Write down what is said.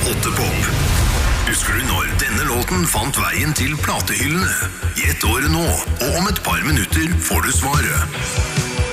8-pop. Husker du når denne låten fant veien til platehyllene? Gjett året nå, og om et par minutter får du svaret.